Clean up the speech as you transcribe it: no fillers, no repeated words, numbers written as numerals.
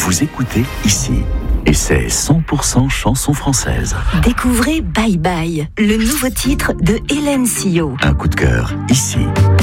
vous écoutez ici. Et c'est 100% chanson française. Découvrez Bye Bye, le nouveau titre de Hélène Sio. Un coup de cœur ici.